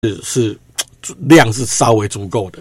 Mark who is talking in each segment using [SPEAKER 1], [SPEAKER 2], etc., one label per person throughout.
[SPEAKER 1] 是量是稍微足够的。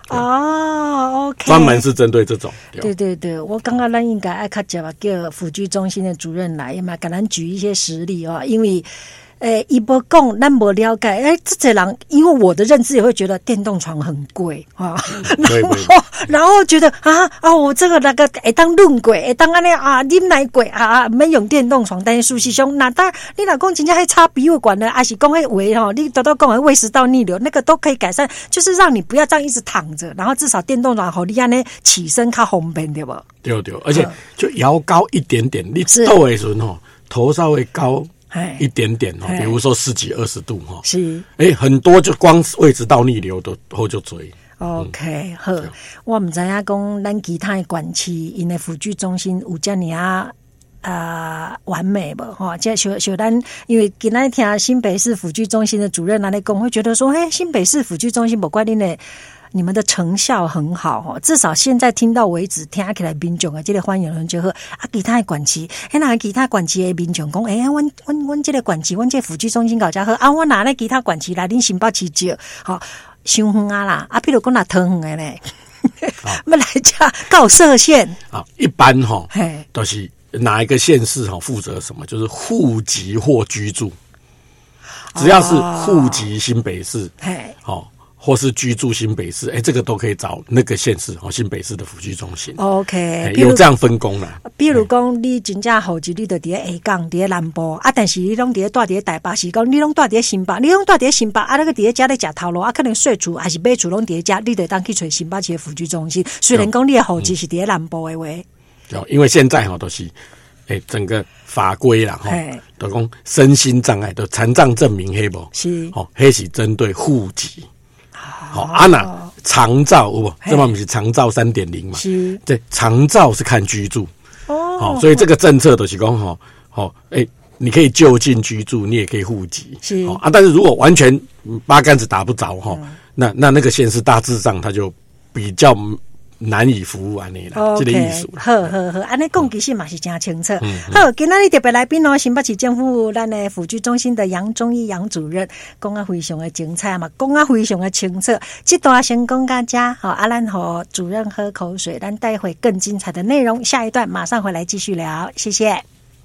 [SPEAKER 2] OK，
[SPEAKER 1] 专门是针对这种。
[SPEAKER 2] 对，我刚刚咱应该爱较接吧，叫辅具中心的主任来嘛，给咱举一些实例哦，因为。伊无讲，咱无了解。这些人，因为我的认知也会觉得电动床很贵啊，然后觉得我这个那个会当论过，会当安尼啉奶过免用电动床。但是事实上，那当你老公真正还插鼻胃管呢，还是讲迄胃你得到讲的胃食道逆流，那个都可以改善，就是让你不要这样一直躺着，然后至少电动床好你安尼起身较方便，对不？
[SPEAKER 1] 对，而且就摇高一点点，你抖的时候头稍微高。一点点比如说10几20度
[SPEAKER 2] 是
[SPEAKER 1] 很多就光胃食道逆流的后就追。
[SPEAKER 2] OK， 好，我唔知影讲咱其他的管区因的辅具中心有这样完美不这小咱因为今天听新北市辅具中心的主任来讲，会觉得说，新北市辅具中心不怪你们的成效很好至少现在听到为止，听起来民众这个欢迎人就好其他的管区，那其他管区的民众讲，阮这个管区，阮这辅具中心搞家好我拿来其他管区来恁新北市少伤远啦譬如讲那汤远的咧，要来家告设县
[SPEAKER 1] 一般都是哪一个县市负责什么，就是户籍或居住，只要是户籍新北市或是居住新北市，这个都可以找那个县市新北市的辅具中心。
[SPEAKER 2] OK，
[SPEAKER 1] 有这样分工啦。
[SPEAKER 2] 比如讲，你真正户籍你就伫下港，伫南部但是你拢伫住伫台北市，讲你拢住伫新北，你拢住伫新北那个伫家咧食头路可能税厝还是买厝拢伫家，你得当去找新北市的辅具中心。虽然讲你的户籍是伫南部的话，
[SPEAKER 1] 因为现在都是整个法规啦都讲身心障碍的残障证明黑不？
[SPEAKER 2] 是
[SPEAKER 1] 黑是针对户籍。那长照这嘛不是长照 3.0 嘛？
[SPEAKER 2] 是，
[SPEAKER 1] 对，长照是看居住所以这个政策都是讲你可以就近居住，你也可以户籍
[SPEAKER 2] 是
[SPEAKER 1] 但是如果完全八竿子打不着那个县市大致上它就比较难以服务安尼啦，这个意思。
[SPEAKER 2] 好，安尼讲其实嘛是真清楚。好，今仔日特别来宾新北市政府咱的辅具中心的杨忠义杨主任，讲非常的精彩嘛，讲非常的清楚。这段先讲大家咱和主任喝口水，咱待会更精彩的内容，下一段马上回来继续聊，谢谢。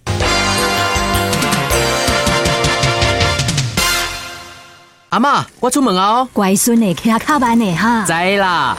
[SPEAKER 3] 阿嬷，我出门哦。
[SPEAKER 4] 乖孙呢，骑较慢呢哈。
[SPEAKER 3] 知啦。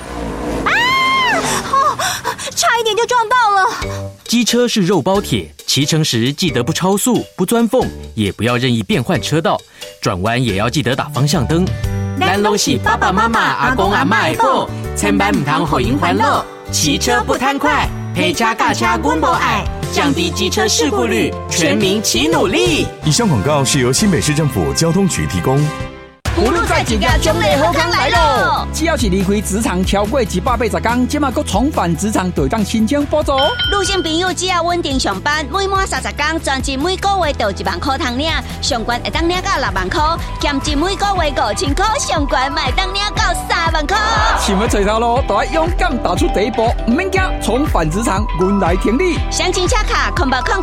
[SPEAKER 4] 差一点就撞到了。
[SPEAKER 3] 机车是肉包铁，骑乘时记得不超速、不钻缝，也不要任意变换车道，转弯也要记得打方向灯。咱拢是爸爸妈妈、阿公阿嬷的宝，千万唔通互因烦恼。骑车不贪快，陪车驾车阮无爱，降低机车事故率，全民齐努力。
[SPEAKER 5] 以上广告是由新北市政府交通局提供。
[SPEAKER 6] 葫芦在一家种类好康来咯！只要是离开职场超过180天，即马阁重返职场，就当申请补助。
[SPEAKER 7] 女性朋友只要稳定上班，每满30天，专辑每个月就1万块通领，上悬会当领到6万块，兼职每个月5000块，上悬卖当领到3万块。
[SPEAKER 6] 想要找头路，就要勇敢踏出第一步，唔免惊，重返职场，阮来挺你。
[SPEAKER 7] 详情洽卡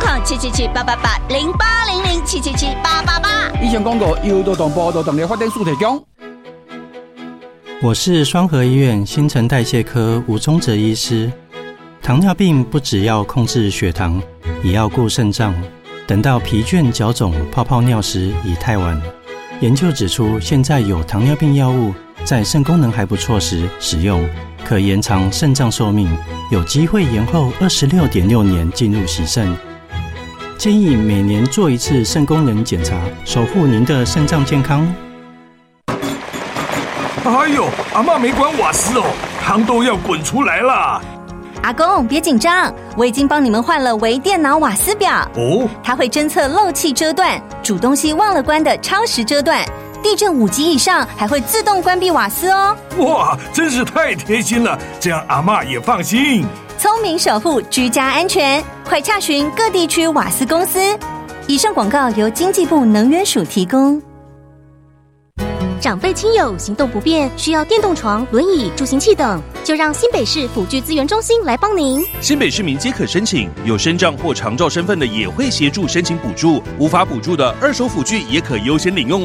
[SPEAKER 7] 0800-777-888-0800-777-888。
[SPEAKER 6] 以上广告由劳动部劳动力发展署提供。
[SPEAKER 8] 我是双和医院新陈代谢科吴宗哲医师。糖尿病不只要控制血糖，也要顾肾脏。等到疲倦、脚肿、泡泡尿时已太晚。研究指出，现在有糖尿病药物在肾功能还不错时使用，可延长肾脏寿命，有机会延后26.6年进入洗肾。建议每年做一次肾功能检查，守护您的肾脏健康。
[SPEAKER 9] 哎呦，阿嬷没关瓦斯哦，汤都要滚出来了。
[SPEAKER 4] 阿公别紧张，我已经帮你们换了微电脑瓦斯表
[SPEAKER 9] 哦，
[SPEAKER 4] 它会侦测漏气遮断、煮东西忘了关的超时遮断，地震5级以上还会自动关闭瓦斯哦。
[SPEAKER 9] 哇，真是太贴心了，这样阿嬷也放心。
[SPEAKER 4] 聪明守护居家安全，快洽询各地区瓦斯公司。以上广告由经济部能源署提供。
[SPEAKER 10] 长辈亲友行动不便，需要电动床、轮椅、助行器等，就让新北市辅具资源中心来帮您。
[SPEAKER 11] 新北市民皆可申请，有身障或长照身份的也会协助申请补助，无法补助的二手辅具也可优先领用哦。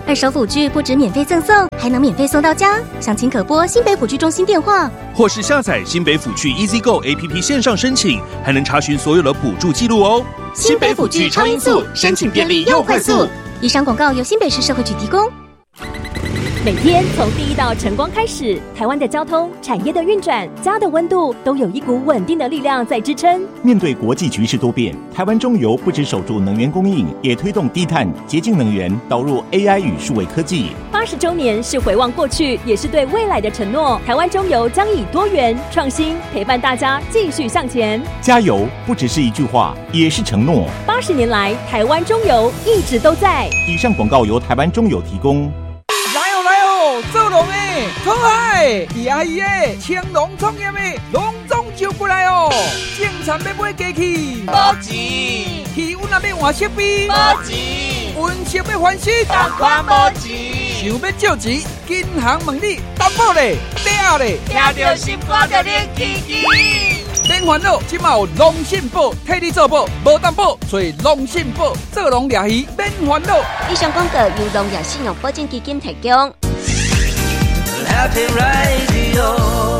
[SPEAKER 10] 二手辅具不止免费赠送，还能免费送到家。详情可拨新北辅具中心电话，
[SPEAKER 11] 或是下载新北辅具 EasyGo APP 线上申请，还能查询所有的补助记录哦。
[SPEAKER 10] 新北辅具超音速，申请便利又快速。以上广告由新北市社会局提供。
[SPEAKER 12] 每天从第一道晨光开始，台湾的交通、产业的运转、家的温度，都有一股稳定的力量在支撑。
[SPEAKER 13] 面对国际局势多变，台湾中油不只守住能源供应，也推动低碳、洁净能源，导入 AI 与数位科技。
[SPEAKER 12] 80周年是回望过去，也是对未来的承诺。台湾中油将以多元、创新陪伴大家继续向前。
[SPEAKER 13] 加油不只是一句话，也是承诺。
[SPEAKER 12] 80年来，台湾中油一直都在。
[SPEAKER 13] 以上广告由台湾中油提供。
[SPEAKER 6] 做龙的、讨海的、咿呀咿的、青龙创业的，拢总招过来哦！种田要买机器，
[SPEAKER 14] 无钱；
[SPEAKER 6] 气温也要换设备，
[SPEAKER 14] 无钱；
[SPEAKER 6] 温室要翻新，
[SPEAKER 14] 同款无钱。
[SPEAKER 6] 想要借钱，银行问你担保嘞、嗲嘞，
[SPEAKER 14] 听到心肝就连起起。
[SPEAKER 6] 免烦恼，即马有龙信宝替你做保，无担保，找龙信宝做龙掠鱼，免烦恼。
[SPEAKER 7] 以上广告由农业信用保证基金提供。
[SPEAKER 14] Happy Radio。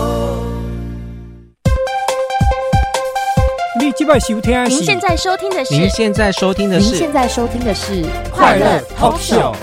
[SPEAKER 15] 你现在收听的是？
[SPEAKER 10] 您现在收听的是？
[SPEAKER 15] 您现在收听的是？
[SPEAKER 12] 您现在收听的是
[SPEAKER 15] 快乐 Talk Show。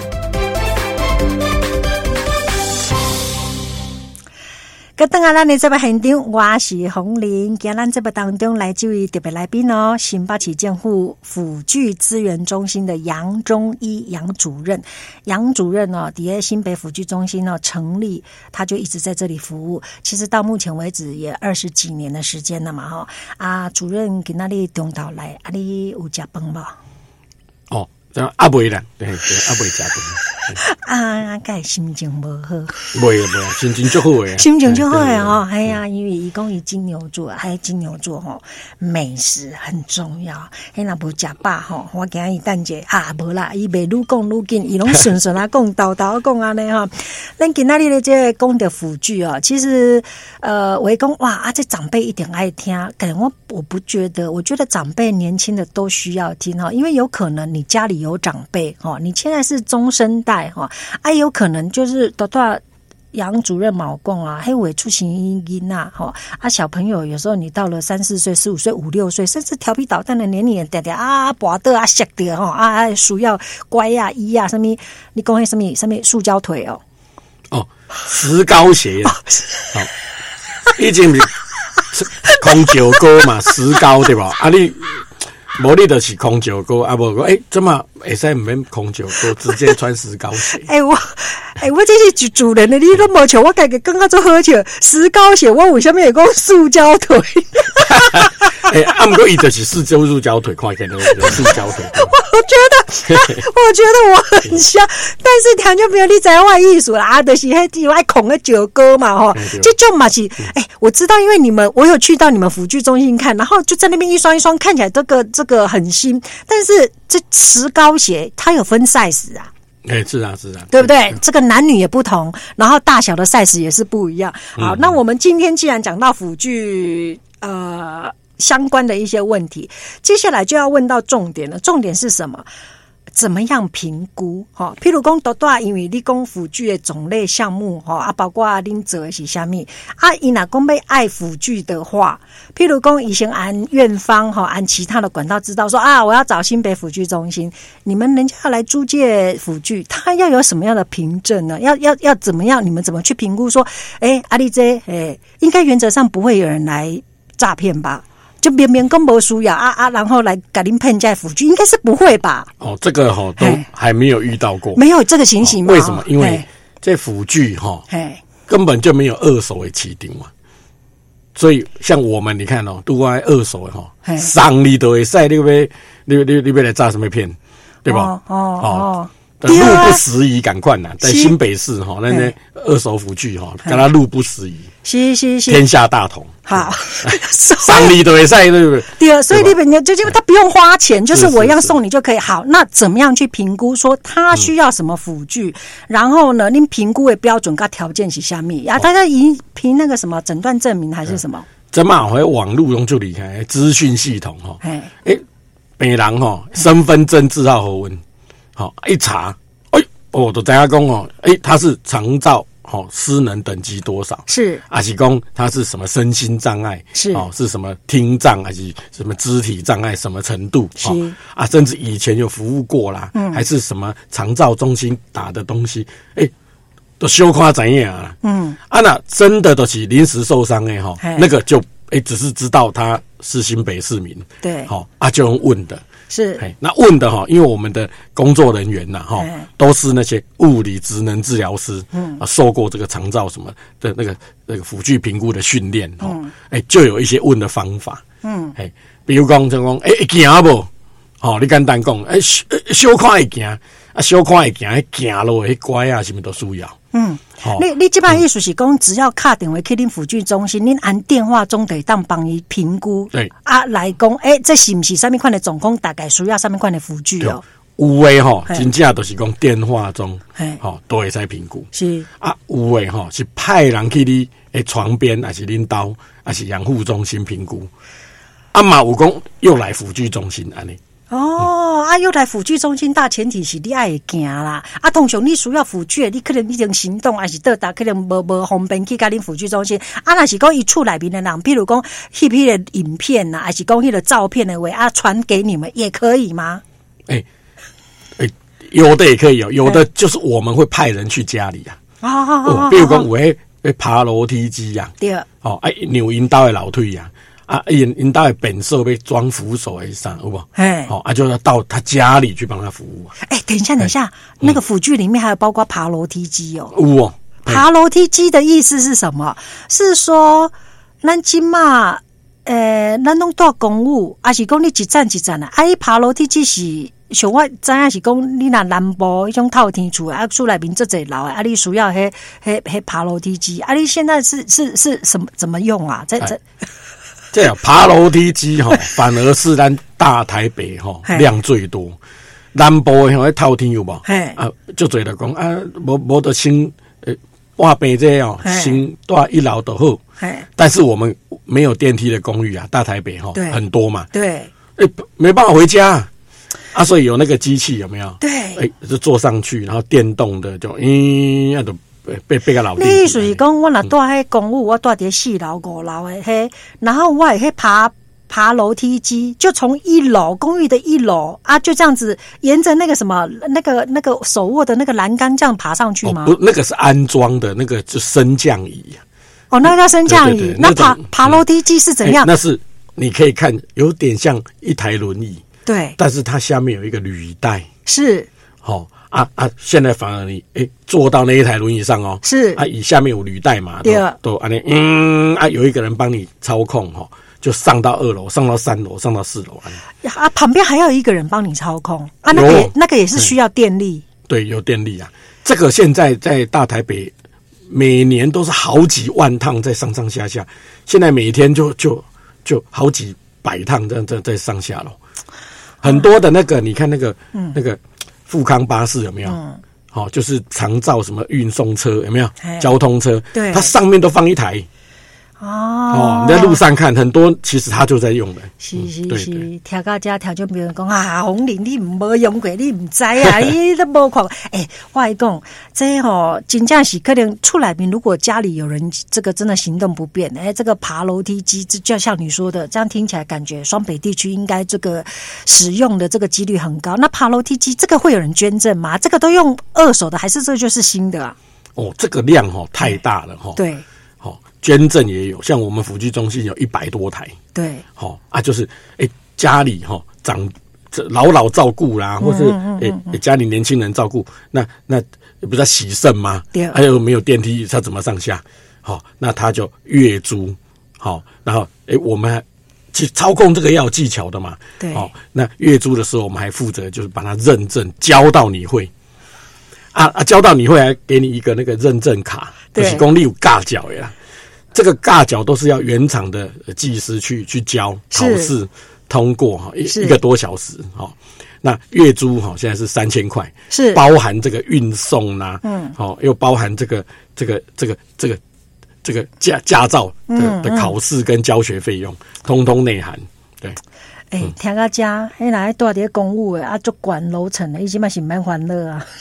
[SPEAKER 2] 各位咱的这个现场，我是洪玲。今咱这个当中来这位特别来宾哦，新北市政府辅具资源中心的杨忠一杨主任。杨主任哦，底下新北辅具中心哦成立，他就一直在这里服务。其实到目前为止也20几年的时间了嘛哈。啊，主任今仔日中昼来，啊，你有吃饭无？
[SPEAKER 1] 哦，这样阿未啦，对，阿未吃饭。
[SPEAKER 2] 啊，该心情无好，
[SPEAKER 1] 袂心情就好诶，
[SPEAKER 2] 心情就好诶哦。哎呀，因为伊讲伊金牛座，还金牛座吼，美食很重要。迄若无食饱吼，我惊伊等者啊，无啦，伊袂愈讲愈紧，伊拢顺顺啊讲，叨叨讲安尼吼。咱今仔日咧这讲的辅具哦，其实我讲哇啊，这长辈一点爱听，感觉我不觉得，我觉得长辈年轻的都需要听哈，因为有可能你家里有长辈哈，你现在是中生代。啊，有可能就是多杨主任毛讲啊，迄位出行因啊，啊，小朋友有时候你到了3、4岁、15岁、5、6岁，甚至调皮捣蛋的年龄，嗲嗲啊，跋倒啊，摔的啊，需要乖啊、医啊，什么？你讲迄什么塑胶腿哦？
[SPEAKER 1] 哦，石膏鞋啦，好，以前是空酒锅嘛，石膏对吧？啊你。无你就是空酒锅啊，无讲这么会使唔免空酒锅，直接穿石膏鞋。
[SPEAKER 2] 我这是主人的，你都无笑，我感觉刚刚做好笑。石膏鞋，我为什么会讲塑胶腿？
[SPEAKER 1] 不过伊就是塑胶腿，看起来就是塑胶腿。
[SPEAKER 2] 我觉得我很像，但是听就没有你知道我意思啦，啊，就是迄爱空的酒哥嘛吼，这种嘛是，我知道，因为我有去到你们辅具中心看，然后就在那边一双一双，看起来这个很新，但是这石膏鞋它有分 size 啊。
[SPEAKER 1] 是啊，
[SPEAKER 2] 对不对？这个男女也不同，然后大小的 size 也是不一样。好，那我们今天既然讲到辅具，相关的一些问题，接下来就要问到重点了。重点是什么？怎么样评估？譬如讲，多因为你讲辅具的种类项目，包括恁做的是什么？伊若讲要爱辅具的话，譬如讲，以前按院方按其他的管道知道说啊，我要找新北辅具中心，你们人家要来租借辅具，他要有什么样的凭证呢？要怎么样？你们怎么去评估说，阿丽这应该原则上不会有人来诈骗吧？就明明跟没需要然后来给您骗在辅具，应该是不会吧？哦，
[SPEAKER 1] 这个都还没有遇到过，
[SPEAKER 2] 没有这个情形吗？
[SPEAKER 1] 为什么？因为这辅具根本就没有二手的起定嘛，所以像我们你看都爱二手的上你都会晒你要来诈什么骗，对吧？路不拾遗，赶快呐！在新北市那些二手辅具跟他路不拾遗，是，天下大同。
[SPEAKER 2] 好，
[SPEAKER 1] 上你都会晒，对不对？
[SPEAKER 2] 对，所以你本就他不用花钱，就是我一样送你就可以。好，那怎么样去评估说他需要什么辅具？然后呢，您评估的标准跟条件是什么？大家凭那个什么诊断证明还是什么？
[SPEAKER 1] 这嘛，网络用就厉害，资讯系统病人身份证字号核文。一查， 都知影讲哦，他是长照失能等级多少？
[SPEAKER 2] 是，
[SPEAKER 1] 还是讲他是什么身心障碍？
[SPEAKER 2] 是
[SPEAKER 1] 是什么听障还是什么肢体障碍？什么程度？
[SPEAKER 2] 是
[SPEAKER 1] 甚至以前有服务过啦，还是什么长照中心打的东西？都小看怎样啊？那真的都是临时受伤的那个就只是知道他是新北市民，
[SPEAKER 2] 对，
[SPEAKER 1] 就用问的。
[SPEAKER 2] 是，
[SPEAKER 1] 那问的因为我们的工作人员呐，都是那些物理职能治疗师，受过这个长照什么的那个辅具评估的训练，就有一些问的方法，比如讲就讲，会行不？你简单讲，小看会行，小看会行，行路迄乖啊，什么都需要。
[SPEAKER 2] 你这摆意思是讲，只要打电话去恁辅具中心，恁按电话中得当帮伊评估，
[SPEAKER 1] 对
[SPEAKER 2] 来讲，这是不是什么款的总共大概需要什么款的辅具哦？
[SPEAKER 1] 有的真正都是讲电话中，都会使评估。
[SPEAKER 2] 是
[SPEAKER 1] 有的是派人去你的床边，还是恁兜，还是养护中心评估。嘛有讲又来辅具中心安尼。
[SPEAKER 2] 又来辅具中心，大前提是你爱会行啦。通常你需要辅具，你可能已经行动，还是到达可能无方便去甲恁辅具中心。若是讲伊厝内面的人，譬如讲迄个影片呐，还是讲迄个照片的话传给你们也可以吗？
[SPEAKER 1] 有的也可以有的就是我们会派人去家里比如讲有会爬楼梯机呀，
[SPEAKER 2] 对，
[SPEAKER 1] 扭引导的楼梯呀。引导的本色被装扶手还是啥，有无？就要到他家里去帮他服务。
[SPEAKER 2] 等一下，那个辅具里面还有包括爬楼梯机哦。
[SPEAKER 1] 有
[SPEAKER 2] 爬楼梯机的意思是什么？是说，咱今嘛，咱拢住公务，还是讲你一站一站啊？伊爬楼梯机是。像我知影是讲，你若南部迄种透天厝厝内面这侪楼你需要迄爬楼梯机你现在是什么怎么用啊？
[SPEAKER 1] 这样爬楼梯机反而是咱大台北量最多。南部的透天有无？就侪了讲无得先换病这先住一楼就好。但是我们没有电梯的公寓大台北很多嘛。
[SPEAKER 2] 对，
[SPEAKER 1] 没办法回家。所以有那个机器有没有？
[SPEAKER 2] 对，
[SPEAKER 1] 就坐上去，然后电动的就那都被个老弟。
[SPEAKER 2] 你意思是讲，我若住喺公寓，我住伫4楼5楼的然后我也爬楼梯机，就从1楼公寓的1楼就这样子沿着那个什么那个手握的那个栏杆这样爬上去吗？
[SPEAKER 1] 不，那个是安装的，那个就升降椅。
[SPEAKER 2] 那个叫升降椅。那爬楼梯机是怎样？
[SPEAKER 1] 那是你可以看，有点像一台轮椅。
[SPEAKER 2] 对，
[SPEAKER 1] 但是它下面有一个履带，
[SPEAKER 2] 是
[SPEAKER 1] 现在反而你坐到那一台轮椅上
[SPEAKER 2] 是
[SPEAKER 1] 以下面有履带嘛，都有一个人帮你操控就上到2楼，上到3楼，上到4楼
[SPEAKER 2] 旁边还有一个人帮你操控那个也是需要电力，
[SPEAKER 1] 对，有电力这个现在在大台北每年都是好几万趟在上上下下，现在每天就好几百趟在上下楼。很多的那个，你看那个富康巴士有没有？就是长照什么运送车有没有？交通车，
[SPEAKER 2] 对，
[SPEAKER 1] 它上面都放一台。你在路上看很多，其实他就在用的。
[SPEAKER 2] 是，听到这听就别人讲红林你没用过，你唔知你都没看。我来讲，这真正是可能厝内面如果家里有人这个真的行动不便，这个爬楼梯机，就像你说的，这样听起来感觉双北地区应该这个使用的这个几率很高。那爬楼梯机这个会有人捐赠吗？这个都用2手的，还是这就是新的啊？
[SPEAKER 1] 这个量太大了
[SPEAKER 2] 对。
[SPEAKER 1] 捐赠也有，像我们辅具中心有100多台。
[SPEAKER 2] 对，
[SPEAKER 1] 就是家里老照顾啦，或是家里年轻人照顾，那不是要洗肾吗？
[SPEAKER 2] 对，
[SPEAKER 1] 还有没有电梯，他怎么上下？那他就月租，然后我们其实操控这个要有技巧的嘛。
[SPEAKER 2] 对，
[SPEAKER 1] 那月租的时候，我们还负责就是把它认证，教到你会。教到你会，还给你一个那个认证卡，就是说你有尬脚的啦。这个尬脚都是要原厂的技师去教考试通过一个多小时那月租现在是3000块，
[SPEAKER 2] 是
[SPEAKER 1] 包含这个运送啦，又包含这个驾照的考试跟教学费用，通通内含。对，
[SPEAKER 2] 听到这，来住伫公寓的足管楼层的，伊即嘛是蛮欢乐啊。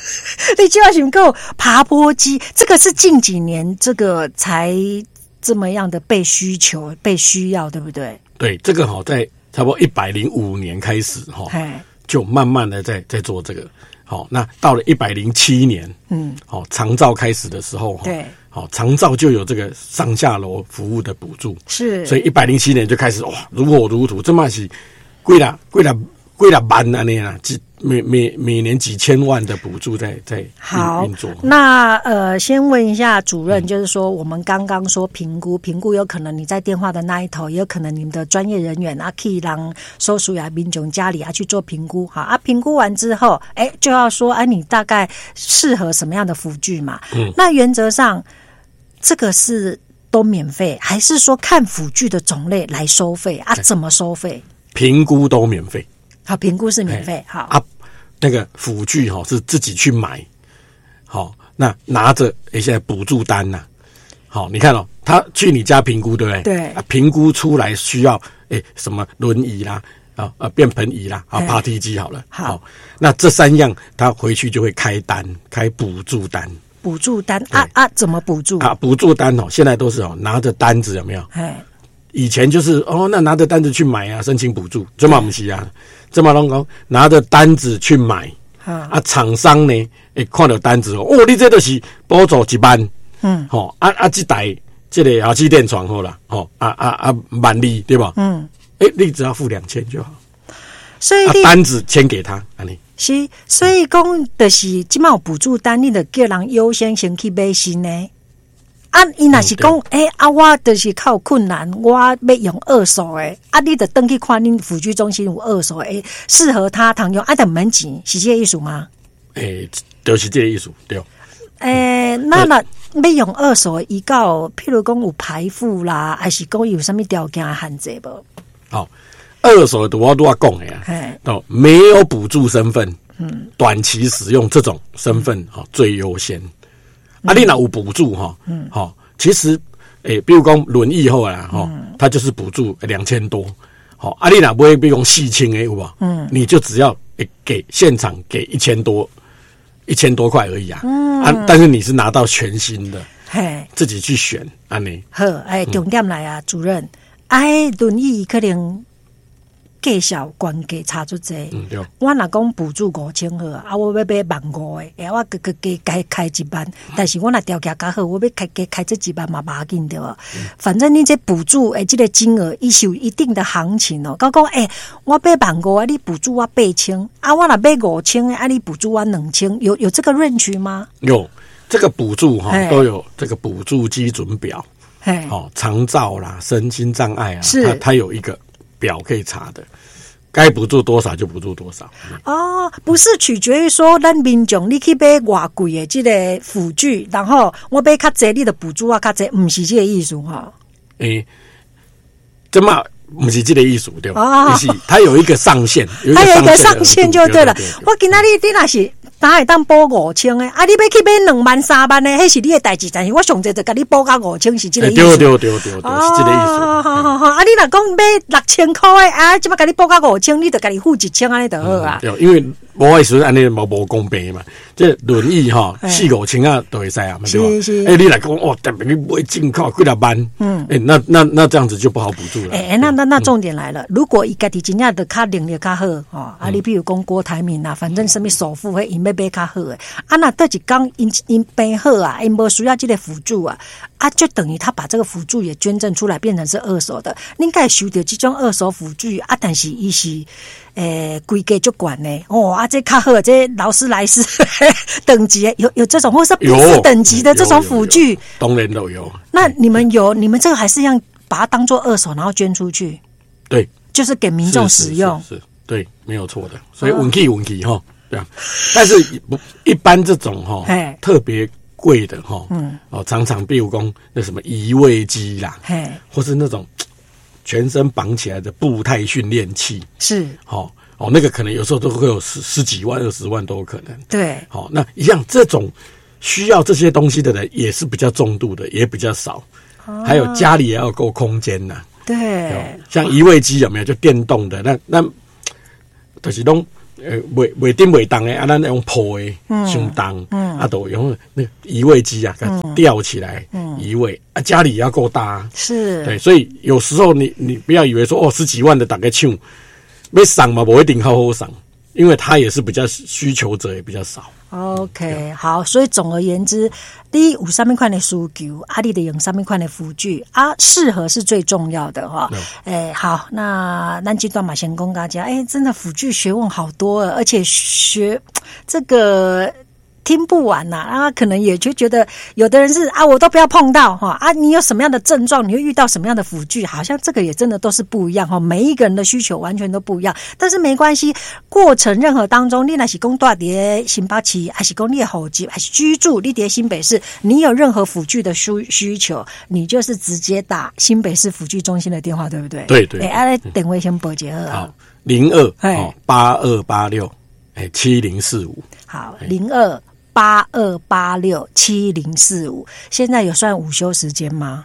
[SPEAKER 2] 你就要想够爬坡机，这个是近几年这个才这么样的被需求、被需要，对不对？
[SPEAKER 1] 对，这个在差不多105年开始就慢慢的在做这个。好，那到了107年，长照开始的时候，
[SPEAKER 2] 对，
[SPEAKER 1] 长照就有这个上下楼服务的补助，
[SPEAKER 2] 是，
[SPEAKER 1] 所以107年就开始如火如荼，这么是贵了万啊那样，每年几千万的补助在运作。
[SPEAKER 2] 那先问一下主任，就是说我们刚刚说评估有可能你在电话的那一头，也有可能你们的专业人员可以让收属呀民众家里去做评估，好评估完之后，就要说你大概适合什么样的辅具嘛？那原则上这个是都免费，还是说看辅具的种类来收费怎么收费？
[SPEAKER 1] 评估都免费。
[SPEAKER 2] 好，评估是免费。好
[SPEAKER 1] 那个辅具是自己去买。好，那拿着现在补助单呐。好，你看他去你家评估，对不对？
[SPEAKER 2] 对。
[SPEAKER 1] 评估出来需要什么轮椅啦，便盆椅啦，爬梯机好了。好，那这3样他回去就会开补助单。
[SPEAKER 2] 补助单怎么补助？
[SPEAKER 1] 补助单现在都是拿着单子，有没有？以前就是那拿着单子去买啊，申请补助，这么不是啊？这么拢讲拿着单子去买厂商呢，看到单子你这都是补助1万，这台这个豪气垫床好了万利对吧？你只要付2000就好，
[SPEAKER 2] 所以
[SPEAKER 1] 单子签给他，
[SPEAKER 2] 是，所以讲就是现在有补助单，你就叫人优先先去买新的。伊若是讲，我就是较有困难，我要用二手的，你就登去看恁辅具中心有二手的，适合他通用，就免钱，是这个意思吗？
[SPEAKER 1] 就是这个意思，对。
[SPEAKER 2] 那要用二手的，伊有譬如讲有排付啦，还是讲有什么条件限制不？
[SPEAKER 1] 好，二手的我都要讲的呀，没有补助身份，短期使用这种身份最优先。你若有补助其实比如讲轮椅后啦它就是补助2000多，你若买比如讲4000的有无？你就只要给现场给1000多块而已但是你是拿到全新的，自己去选
[SPEAKER 2] 好，重点来啊，主任，轮椅可能介绍关价差足济，我若讲补助5000好我要买15000的，我加开1万，但是我若条件较好，我要开这1万嘛无要紧对吧？反正你这补助这个金额伊是有一定的行情讲我买15000你补助我8000我若买5000你补助我2000，有这个range吗？
[SPEAKER 1] 有，这个补助都有这个补助基准表，长照啦、身心障碍啊，它有一个表可以查的，该补助多少就补助多少。
[SPEAKER 2] 不是取决于说咱民众你去买偌贵的这个辅具，然后我买较济，你的补助较济，不是这个意思
[SPEAKER 1] 这么不是这个意思对吧？是它有一个上限，
[SPEAKER 2] 它有一个上限就对了。我今仔日你若是哪会当补5000的你要去买2万3万的，迄是你的代志，但是我上济就甲你补到5000，是这个意思。
[SPEAKER 1] 对，是这个意思。
[SPEAKER 2] 你若讲买6000块的即摆甲你补到5000，你就甲你付1000安尼就好啊。
[SPEAKER 1] 对，因为无的时候安尼无公平嘛。这轮椅4-5千都会使啊，对吧？你来讲特别你买进口几十万，那这样子就不好补助了。
[SPEAKER 2] 那重点来了，如果伊家己真正的较能力较好你比如讲郭台铭啊，反正什么首富伊要买较好的那倒一天因病好因无需要这个辅助就等于他把这个辅助也捐赠出来，变成是二手的。你应该收到这种二手辅具但是伊是规格就管呢这较好，这劳斯莱斯等级有这种，或是宾士等级的这种辅具，
[SPEAKER 1] 当然都有。
[SPEAKER 2] 那你们这个还是要把它当做二手，然后捐出去？
[SPEAKER 1] 对，
[SPEAKER 2] 就是给民众使用，
[SPEAKER 1] 是对，没有错的。所以稳气对啊。但是一般这种特别贵的常常比如讲那什么移位机啦，或是那种全身绑起来的步态训练器，
[SPEAKER 2] 是
[SPEAKER 1] 那个可能有时候都会有10几万、20万都有可能。
[SPEAKER 2] 对，
[SPEAKER 1] 那一样这种需要这些东西的人也是比较重度的，也比较少。还有家里也要够空间呐。
[SPEAKER 2] 对，
[SPEAKER 1] 像移位机有没有？就电动的那就是袂顶袂动的，咱用铺的上重，都用那移位机啊，给它吊起来移位啊，家里也要够大，
[SPEAKER 2] 是，
[SPEAKER 1] 对，所以有时候你不要以为说10几万的大概抢，要送嘛，不一定好送，因为它也是比较需求者也比较少。
[SPEAKER 2] OK， 好，所以总而言之，你有什么款的需求，你得用什么款的辅具啊，适合是最重要的哈。好，那咱这段嘛先跟大家，真的辅具学问好多了，而且学这个听不完呐，啊，可能也就觉得有的人是啊，我都不要碰到哈啊，你有什么样的症状，你会遇到什么样的辅具，好像这个也真的都是不一样哈，每一个人的需求完全都不一样，但是没关系，过程任何当中，你若是讲住在新北市，还是讲你的户籍，还是居住你在新北市，你有任何辅具的需求，你就是直接打新北市辅具中心的电话，对不对？
[SPEAKER 1] 对对。
[SPEAKER 2] 电话先报一下
[SPEAKER 1] 好，02-8286-7045。好，02-8286-7045。现在有算午休时间吗？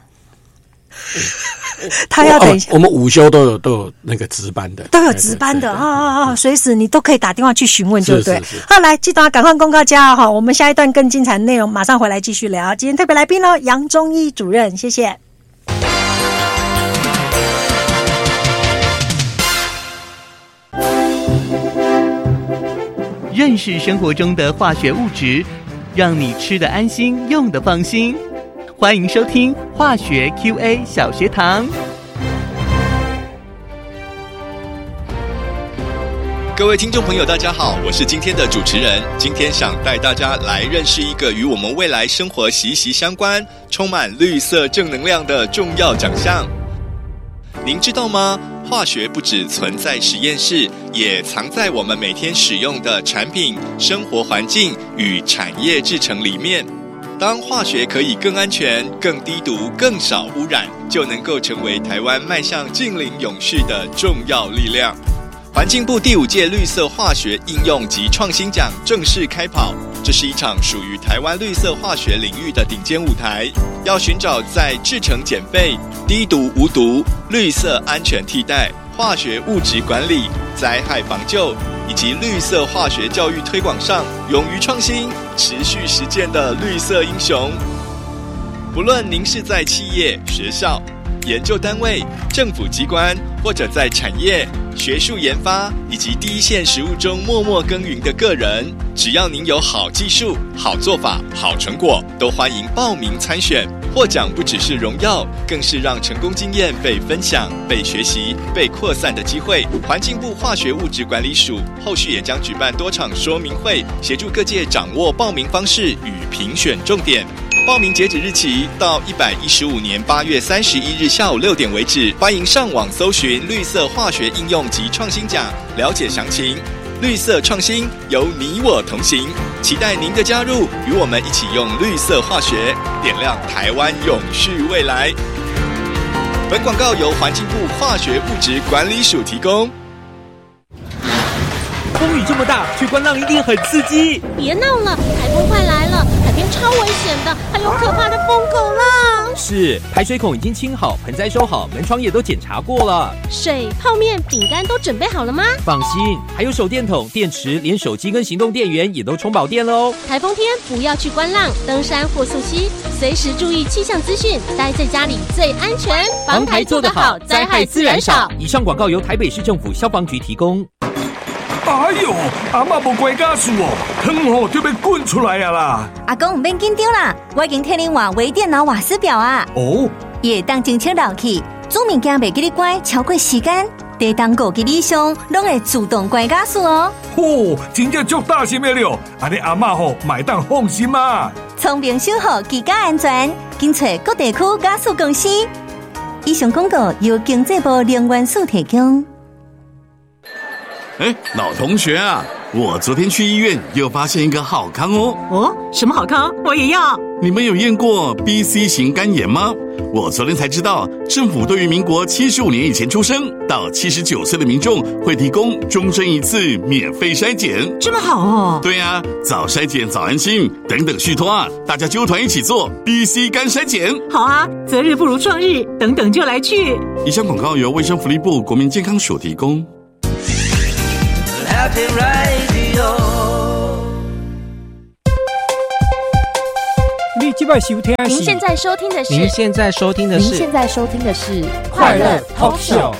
[SPEAKER 1] 他要等一下， 我们午休都有那个值班的，
[SPEAKER 2] 都有值班的啊，随时你都可以打电话去询问，就对。
[SPEAKER 1] 是
[SPEAKER 2] 好，来，记得赶快公告加哈，我们下一段更精彩的内容马上回来继续聊。今天特别来宾杨忠一主任，谢谢。
[SPEAKER 16] 认识生活中的化学物质，让你吃得安心，用得放心。欢迎收听化学 QA 小学堂。
[SPEAKER 17] 各位听众朋友大家好，我是今天的主持人。今天想带大家来认识一个与我们未来生活息息相关、充满绿色正能量的重要奖项。您知道吗？化学不只存在实验室，也藏在我们每天使用的产品、生活环境与产业制成里面。当化学可以更安全、更低毒、更少污染，就能够成为台湾迈向净零永续的重要力量。环境部第5届绿色化学应用及创新奖正式开跑，这是一场属于台湾绿色化学领域的顶尖舞台，要寻找在制成减废、低毒无毒、绿色安全替代、化学物质管理、灾害防救以及绿色化学教育推广上勇于创新、持续实践的绿色英雄。不论您是在企业、学校、研究单位、政府机关，或者在产业、学术研发以及第一线实务中默默耕耘的个人，只要您有好技术、好做法、好成果，都欢迎报名参选。获奖不只是荣耀，更是让成功经验被分享、被学习、被扩散的机会。环境部化学物质管理署后续也将举办多场说明会，协助各界掌握报名方式与评选重点。报名截止日期到115年8月31日下午6点为止，欢迎上网搜寻绿色化学应用及创新奖，了解详情。绿色创新由你我同行，期待您的加入，与我们一起用绿色化学点亮台湾永续未来。本广告由环境部化学物质管理署提供。
[SPEAKER 15] 风雨这么大，去观浪一定很刺激。
[SPEAKER 10] 别闹了，台风快来了，海边超危险的，还有可怕的疯狗浪。
[SPEAKER 15] 是，排水孔已经清好，盆栽收好，门窗也都检查过了。
[SPEAKER 10] 水、泡面、饼干都准备好了吗？
[SPEAKER 15] 放心，还有手电筒、电池，连手机跟行动电源也都充饱电了哦。
[SPEAKER 10] 台风天不要去观浪、登山或溯溪，随时注意气象资讯，待在家里最安全。
[SPEAKER 15] 防台做得好，灾害自然少。以上广告由台北市政府消防局提供。
[SPEAKER 9] 哎呦，阿嬷无关家事哦，汤就要滚出来啊啦！
[SPEAKER 4] 阿公唔免紧张啦，我已经替恁换微电脑瓦斯表啊。
[SPEAKER 9] 哦，
[SPEAKER 4] 伊会当侦测热气，煮物件袂记你关超过时间，地当5级以上，拢会自动关家事哦。
[SPEAKER 9] 哦，真正足大心的了，安尼阿嬷买当放心啊。
[SPEAKER 4] 聪明守护居家安全，紧找各地区家事公司。以上广告由经济部能源署提供。
[SPEAKER 18] 老同学啊，我昨天去医院又发现一个好康哦。
[SPEAKER 19] 哦，什么好康？我也要。
[SPEAKER 18] 你们有验过 BC 型肝炎吗？我昨天才知道，政府对于民国75年以前出生到79岁的民众会提供终身1次免费筛检。
[SPEAKER 19] 这么好哦？
[SPEAKER 18] 对啊，早筛检早安心，等等续托啊，大家揪团一起做 BC 肝筛检。
[SPEAKER 19] 好啊，择日不如撞日，等等就来去。
[SPEAKER 18] 以上广告由卫生福利部国民健康署提供。
[SPEAKER 14] Happy Happy Radio。
[SPEAKER 6] 你现在收听的是？
[SPEAKER 10] 您现在收听的是？
[SPEAKER 15] 您现在收听的是？
[SPEAKER 10] 您现在收听的是
[SPEAKER 6] 快乐 Talk Show。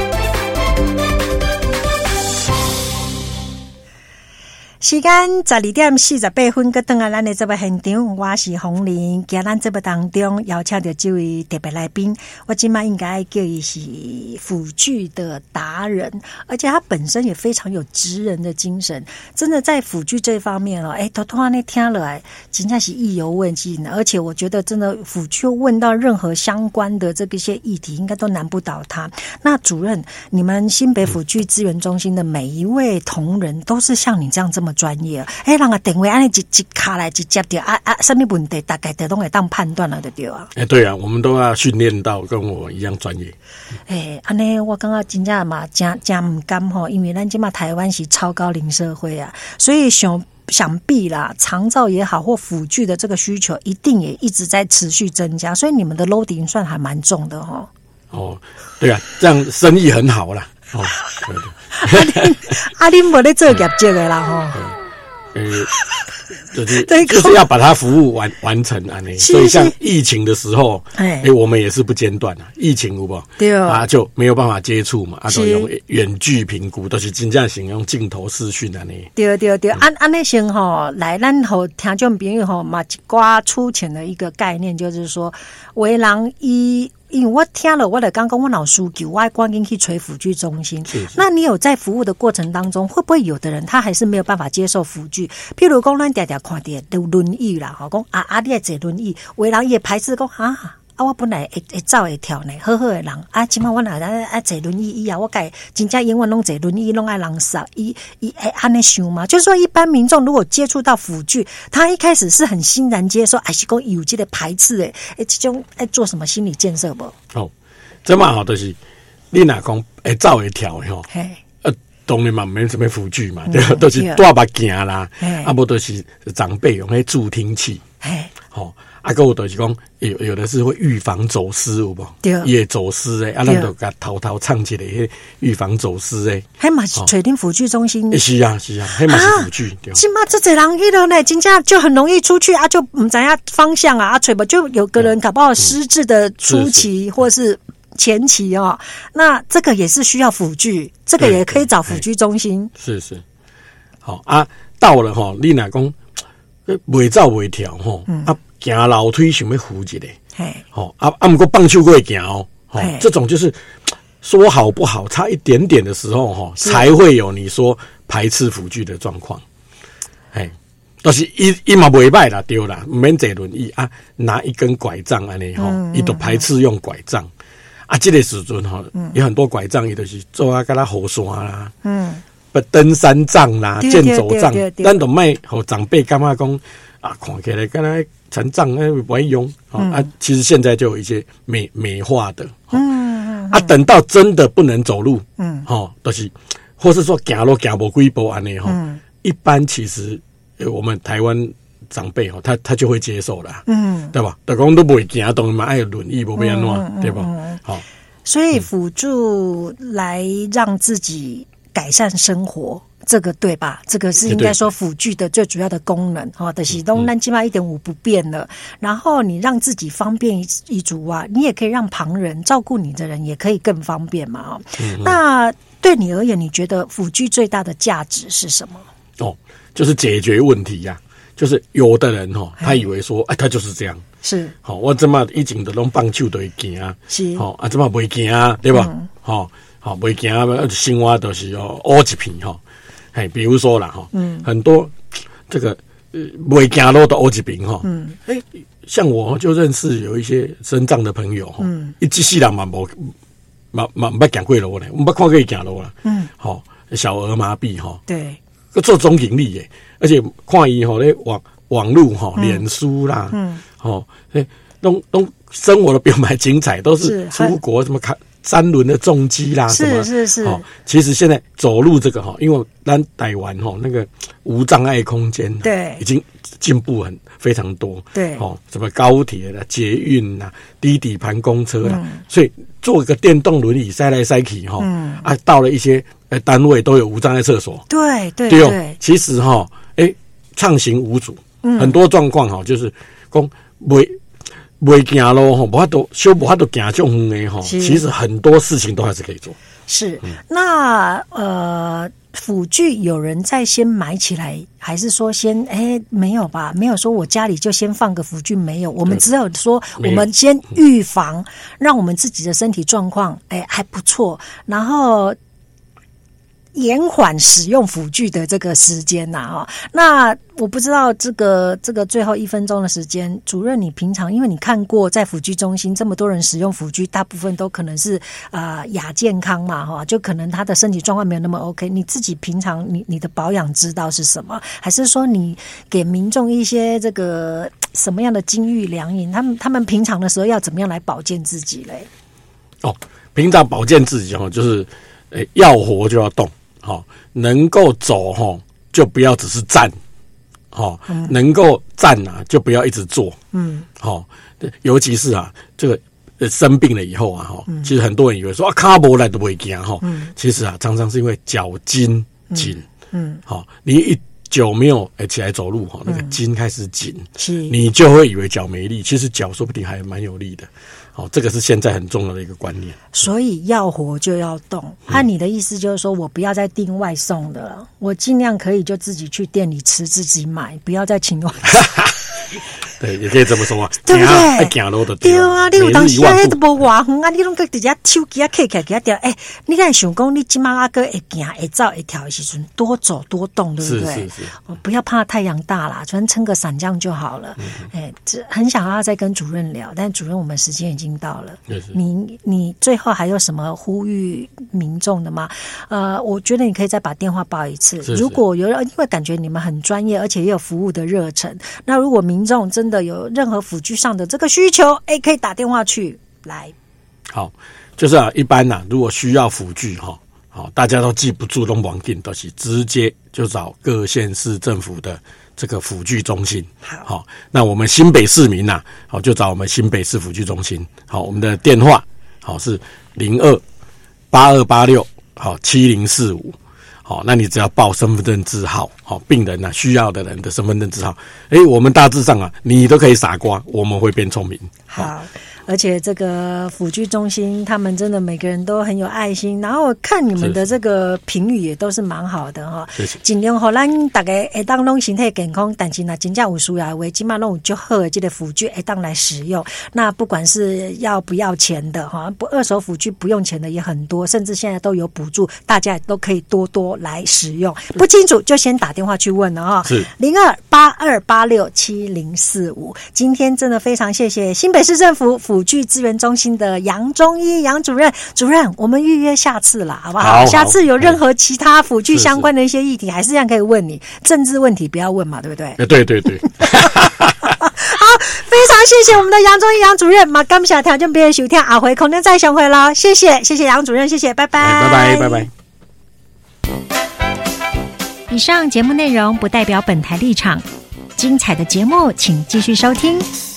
[SPEAKER 2] 时间12:48，搁转来咱的节目现场，我是洪玲。今咱节目当中邀请到这位特别来宾，我今晚应该叫伊是辅具的达人，而且他本身也非常有职人的精神，真的在辅具这方面突然听了来，真的是意犹未尽的。而且我觉得真的辅具问到任何相关的这个些议题，应该都难不倒他。那主任，你们新北辅具资源中心的每一位同仁都是像你这样这么专业，人个电话安尼一卡来一接到什么问题，大概都会当判断了，对啊。
[SPEAKER 1] 对啊，我们都要训练到跟我一样专业。
[SPEAKER 2] 安尼我感觉真正嘛，真唔甘吼，因为咱今嘛台湾是超高龄社会啊，所以想必啦，长照也好或辅具的这个需求，一定也一直在持续增加，所以你们的 loading 算还蛮重的哈。
[SPEAKER 1] 对啊，这样生意很好啦。
[SPEAKER 2] 对。你没在做业绩的啦吼。
[SPEAKER 1] 就是要把它服务完成啊！所以像疫情的时候，我们也是不间断啊。疫情有无？
[SPEAKER 2] 对
[SPEAKER 1] 啊，就没有办法接触嘛，都用远距评估，都是真正使用镜头视讯啊。
[SPEAKER 2] 对，安尼先吼，来咱和听众朋友吼，嘛一寡粗浅的一个概念，就是说，为人因为我听了，我的刚刚我老需求，我赶紧去找辅具中心。那你有在服务的过程当中，会不会有的人他还是没有办法接受辅具？譬如讲，咱常常看到轮椅啦，讲你爱坐轮椅，有人也排斥讲我本来会走会跳呢，好的人即摆我若爱坐轮椅我该真正永远拢坐轮椅，拢爱人杀伊会安尼想嘛？就是说，一般民众如果接触到辅具，他一开始是很欣然接受，还是讲有这个排斥这种做什么心理建设不？
[SPEAKER 1] 这嘛好就是你若讲会走会跳吼，当然嘛没什么辅具嘛，对吧？都是大目镜啦，无都是长辈用助听器，还有就是讲有的是会预防走失，有无？夜走失咱就甲偷唱一个预防走失
[SPEAKER 2] 迄嘛是找恁辅具中心。
[SPEAKER 1] 是啊，迄嘛是辅具。
[SPEAKER 2] 起码这人去了呢，真正就很容易出去就唔知影方向找不就有个人搞不好失智的初期或是前期那这个也是需要辅具，这个也可以找辅具中心。
[SPEAKER 1] 是，好到了你若讲袂走袂跳行楼梯想要扶一下，不过棒球会行这种就是说好不好，差一点点的时候才会有你说排斥辅具的状况。都是伊嘛袂歹啦，对啦，唔免坐轮椅拿一根拐杖安尼伊都排斥用拐杖这个时阵有很多拐杖伊都是做跟他后山啦，登山杖啦、健走杖，咱都卖互长辈感觉讲看起来跟他残障不会用其实现在就有一些美化的等到真的不能走路都是或是说走路走不几步安尼一般其实我们台湾长辈他就会接受啦，对吧？就讲都不会走，当然嘛爱轮椅不要安怎，对吧？
[SPEAKER 2] 所以辅助来让自己改善生活，这个对吧？这个是应该说辅具的最主要的功能就是都咱起码1.5不变了。然后你让自己方便一族你也可以让旁人照顾你的人也可以更方便嘛那对你而言，你觉得辅具最大的价值是什么？
[SPEAKER 1] 就是解决问题呀。就是有的人他以为说他就是这样，
[SPEAKER 2] 是
[SPEAKER 1] 我这么以前都拢棒球都会行
[SPEAKER 2] 是
[SPEAKER 1] 这么袂行对吧？袂行生活都是乌一片比如说啦很多这个袂行路都乌一片像我就认识有一些身障的朋友一世人嘛无行过路呢，我捌看过伊行路啦小儿麻痹
[SPEAKER 2] 对，
[SPEAKER 1] 做总经理而且看伊咧网络脸书啦，都生活的比我们还精彩，都是出国什么 3轮的重机啦，
[SPEAKER 2] 是
[SPEAKER 1] 哦，其实现在走路这个哈，因为咱台湾哈那个无障碍空间，
[SPEAKER 2] 对，
[SPEAKER 1] 已经进步非常多，
[SPEAKER 2] 对，
[SPEAKER 1] 哦，什么高铁啦、捷运啦、低底盘公车啦，所以做一个电动轮椅塞来塞去哈，到了一些单位都有无障碍厕所，
[SPEAKER 2] 对，
[SPEAKER 1] 其实哈，畅行无阻，很多状况哈，就是讲袂行路吼，无法度修，无法度行这种远的吼。其实很多事情都还是可以做。
[SPEAKER 2] 是，那辅具有人在先买起来，还是说先没有吧？没有说我家里就先放个辅具，没有。我们只有说我们先预防，让我们自己的身体状况还不错，然后延缓使用辅具的这个时间呐，那我不知道这个最后1分钟的时间，主任你平常因为你看过在辅具中心这么多人使用辅具，大部分都可能是亚健康嘛就可能他的身体状况没有那么 OK。你自己平常你的保养之道是什么？还是说你给民众一些这个什么样的金玉良言？他们平常的时候要怎么样来保健自己嘞？
[SPEAKER 1] 平常保健自己就是要活就要动。能够走就不要只是站，能够站就不要一直坐，尤其是这个生病了以后其实很多人以为说脚没力都不会走其实常常是因为脚筋紧，你一久没有起来走路那个筋开始紧，你就会以为脚没力，其实脚说不定还蛮有力的。这个是现在很重要的一个观念。
[SPEAKER 2] 所以要活就要动。你的意思就是说我不要再订外送的了，我尽量可以就自己去店里吃，自己买，不要再请外送。
[SPEAKER 1] 对，也可以这么说
[SPEAKER 2] 对不对？
[SPEAKER 1] 走路就
[SPEAKER 2] 对啊，你有当时都无偌远你拢个直接手机摕起来给他掉。你敢想讲你今晚个会行会走会跳的时阵，多走多动，对不对？
[SPEAKER 1] 是。
[SPEAKER 2] 不要怕太阳大啦，反正撑个伞降就好了。很想要再跟主任聊，但主任我们时间已经到了。你最后还有什么呼吁民众的吗？我觉得你可以再把电话报一次。如果有人，因为感觉你们很专业，而且也有服务的热忱。那如果民众真的有任何辅具上的这个需求，可以打电话去来。
[SPEAKER 1] 好，就是一般如果需要辅具大家都记不住，都不要紧，都是直接就找各县市政府的这个辅具中心。好，那我们新北市民就找我们新北市辅具中心。好，我们的电话是02-8286-7045。好，那你只要报身份证字号，病人需要的人的身份证字号，我们大致上你都可以傻瓜，我们会变聪明。
[SPEAKER 2] 好，而且这个辅具中心他们真的每个人都很有爱心，然后看你们的这个评语也都是蛮好的尽量让咱大家会当拢身体健康，但是真正有需要的话，现在拢有就好的这个辅具会当来使用。那不管是要不要钱的二手辅具不用钱的也很多，甚至现在都有补助，大家也都可以多来使用。不清楚就先打电话去问了
[SPEAKER 1] 是
[SPEAKER 2] 02-8286-7045。今天真的非常谢谢新北市政府辅具资源中心的杨忠一杨主任，我们预约下次啦，好不好？下次有任何其他辅具相关的一些议题，还是一样可以问你。政治问题不要问嘛，对不对？
[SPEAKER 1] 对。
[SPEAKER 2] 好，非常谢谢我们的杨忠一杨主任，感谢条件别人收听，下回空中再相会咯。谢谢杨主任，谢谢，拜拜，
[SPEAKER 1] 拜拜。
[SPEAKER 2] 以上节目内容不代表本台立场，精彩的节目请继续收听。